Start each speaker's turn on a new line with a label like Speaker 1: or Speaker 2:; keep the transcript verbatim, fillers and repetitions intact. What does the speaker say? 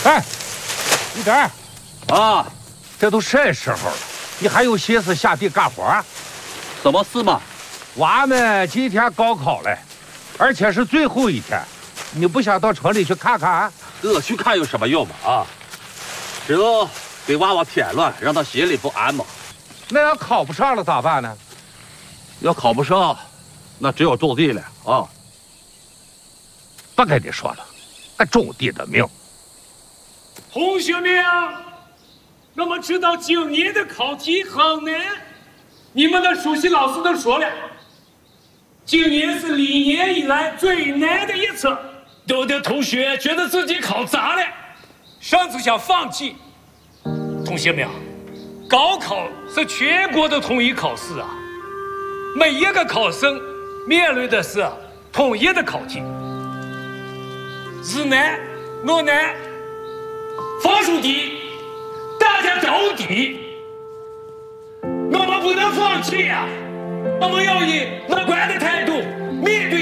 Speaker 1: 哎，一点儿啊，这都什时候了，你还有心思下地干活？
Speaker 2: 什么事嘛？
Speaker 1: 娃们今天高考了，而且是最后一天，你不想到城里去看看？
Speaker 2: 这去看有什么用嘛？啊，只能给娃娃添乱，让他心里不安嘛。
Speaker 1: 那要考不上了咋办呢？
Speaker 2: 要考不上，那只有种地了啊！
Speaker 1: 不跟你说了，那种地的命。
Speaker 3: 同学们啊，那么知道今年的考题很难，你们的数学老师都说了，今年是历年以来最难的一次。有的同学觉得自己考砸了，甚至想放弃。同学们啊，高考是全国的统一考试啊，每一个考生面临的是统一的考题，日难我难，分数低，大家都低，我们不能放弃啊！我们要以乐观的态度面对。